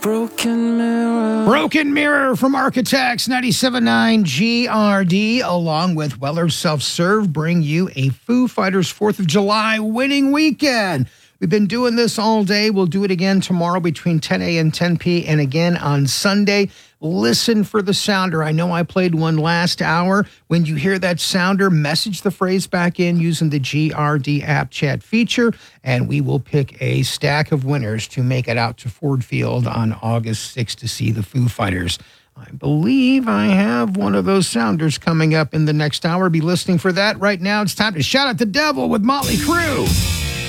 Broken Mirror. Broken Mirror from Architects 97.9 GRD, along with Weller Self-Serve, bring you a Foo Fighters 4th of July winning weekend. We've been doing this all day. We'll do it again tomorrow between 10 a and 10 p. and again on Sunday. Listen for the sounder. I know I played one last hour. When you hear that sounder, message the phrase back in using the GRD app chat feature, and we will pick a stack of winners to make it out to Ford Field on August 6th to see the Foo Fighters. I believe I have one of those sounders coming up in the next hour. Be listening for that. Right now, it's time to shout at the devil with Motley Crue.